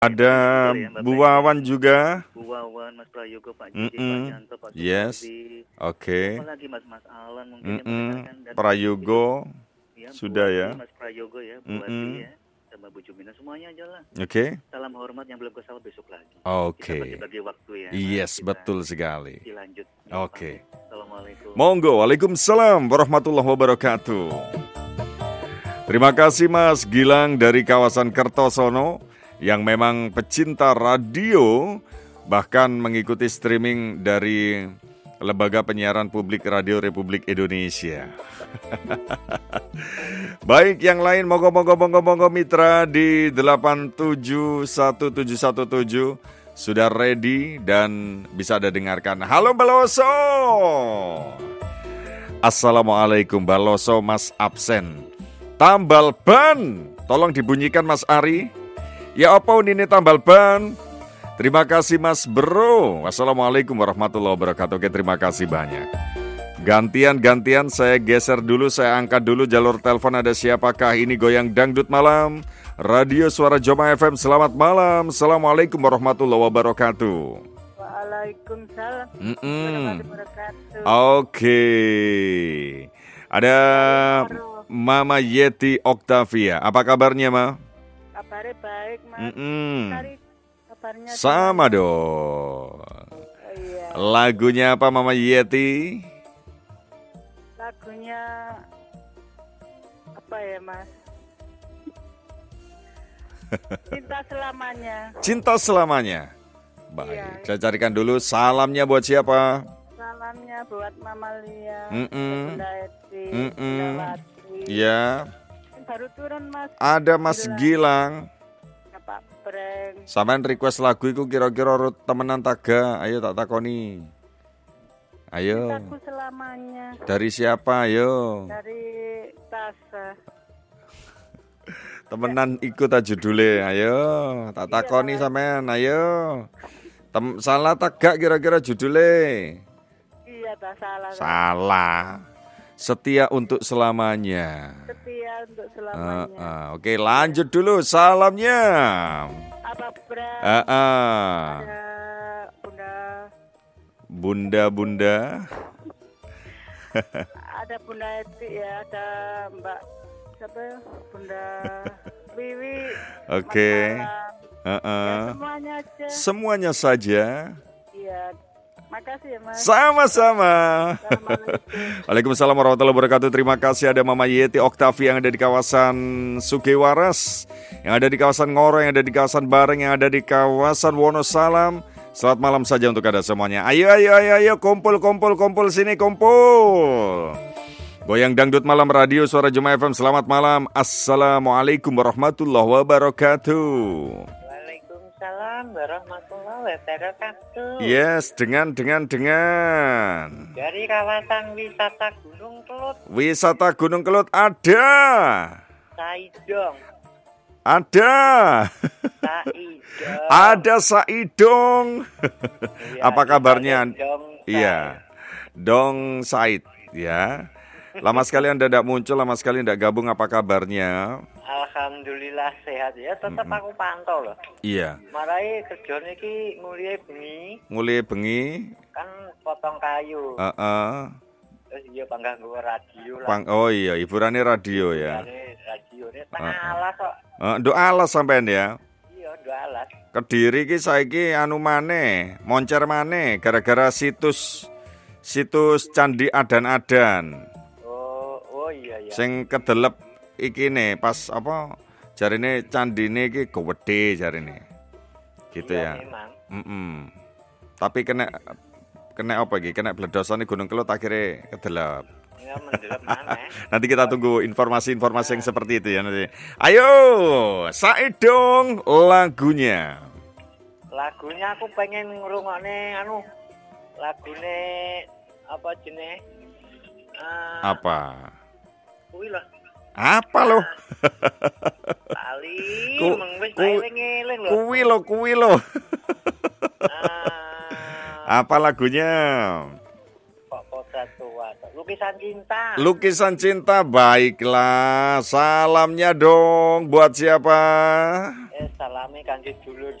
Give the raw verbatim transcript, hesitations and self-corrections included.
Ada ya, Bu Wawan juga. Bu Wawan, Mas Prayogo, Pak Judi, Pak Yanto, Pak Supardi. Yes. Oke. Apa lagi Mas Mas Alan mungkin yang mendengarkan dan Prayogo ya, sudah Bu ya. Adi, Mas Prayogo ya, Bu Adi ya, sama Bu Jumina semuanya aja lah. Oke. Okay. Salam hormat yang belum kesal besok lagi. Oke. Okay. Kita bagi waktu ya. Yes, betul sekali. Dilanjut. Oke. Okay. Assalamualaikum. Monggo, waalaikumsalam warahmatullahi wabarakatuh. Terima kasih Mas Gilang dari kawasan Kertosono yang memang pecinta radio, bahkan mengikuti streaming dari Lembaga Penyiaran Publik Radio Republik Indonesia. Baik, yang lain monggo monggo monggo monggo mitra di delapan tujuh satu tujuh satu tujuh sudah ready dan bisa Anda dengarkan. Halo Baloso. Assalamualaikum Baloso, Mas absen. Tambal ban, tolong dibunyikan Mas Ari. Ya apa ini tambal ban? Terima kasih Mas Bro. Wassalamualaikum warahmatullahi wabarakatuh. Oke, terima kasih banyak. Gantian-gantian saya geser dulu, saya angkat dulu jalur telepon. Ada siapakah ini goyang dangdut malam? Radio Suara Joma F M, selamat malam. Assalamualaikum warahmatullahi wabarakatuh. Waalaikumsalam warahmatullahi wabarakatuh. Oke. Ada Mama Yeti Octavia. Apa kabarnya, Ma? Kabarnya baik, Mas. Mm-mm. Cari kabarnya sama juga dong. Oh, iya. Lagunya apa, Mama Yeti? Lagunya apa ya, Mas? Cinta selamanya. Cinta selamanya. Baik, iya. Saya carikan dulu. Salamnya buat siapa? Salamnya buat Mama Lia, Mm-mm. Bunda Eti, Mm-mm. Bunda Wati. Iya. Baru turun, Mas. Ada Mas Gilang. Pak Breng. Sampean request lagu itu kira-kira rut temenan taga. Ayo tak takoni. Ayo. Cintaku selamanya. Dari siapa? Ayo. Dari Tasa. Temenan ikut aja judulnya. Ayo. Tak takoni Iya. sampean. Ayo. Tem- salah tak gak kira-kira judulnya? Iya, tak salah. Salah. Setia untuk selamanya. Setia untuk Uh, selamanya. uh. Oke, lanjut dulu salamnya. Apa Breng? Uh, uh. Ada Bunda. Bunda-bunda. Ada Bunda Eti ya, ada Mbak siapa ya? Bunda Wiwi. Oke. Mas Uh, uh. Ya, semuanya aja. Semuanya saja. Iya. Makasih ya, Mas. Sama-sama. Assalamualaikum. Waalaikumsalam warahmatullahi wabarakatuh. Terima kasih ada Mama Yeti Octavia yang ada di kawasan Sukewaras, yang ada di kawasan Ngoro, yang ada di kawasan Bareng, yang ada di kawasan Wonosalam. Selamat malam saja untuk Anda semuanya. Ayo, ayo, ayo, ayo, kumpul, kumpul, kumpul, sini, kumpul. Goyang dangdut malam radio Suara Joma F M. Selamat malam. Assalamualaikum warahmatullahi wabarakatuh. Waalaikumsalam warahmatullahi wabarakatuh. Yes, dengan, dengan, dengan. Dari kawasan wisata Gunung Kelut, Wisata Gunung Kelut ada. Saidong. Ada. Saidong. Ada Saidong. Iya, Apa kabarnya? Dong, Iya. Dong Said, ya. Lama sekali Anda tidak muncul, lama sekali tidak gabung. Apa kabarnya? Alhamdulillah sehat ya, tetap aku pantau loh. Iya. Marai kerja niki mulai bengi, Mulai bengi. kan potong kayu. Heeh. Terus dia panggah nggawa radio lah. Pang, oh iya, hiburannya radio ya. Hiburannya radio ini tengah alas kok. Uh, do alas sampean ya. Iya, dua alas. Kediri ki saiki anu maneh, moncer maneh gara-gara situs situs Candi Adan-Adan. Oh, oh iya iya. Sing kedelep iki nih pas apa jarine candine iki gede jarine. Gitu Iya, ya. memang. Mm-mm. Tapi kena kena apa iki? Kena bledosane Gunung Kelut akhirnya kedelep. Ya mendelep maneh. Nanti kita tunggu informasi-informasi yang seperti itu ya nanti. Ayo, Saidong lagunya. Lagunya aku pengen ngrungokne anu lagune apa jenenge? Uh, Apa? Kuwi lho. Apa lo? Tali, Ku- meng wis ku- eling-eling lho. Kuwi lo, kuwi lo. Ah, Apa lagunya? kok potret tua. Lukisan cinta. Lukisan cinta, baiklah. Salamnya dong buat siapa? Eh, salami Kanjeng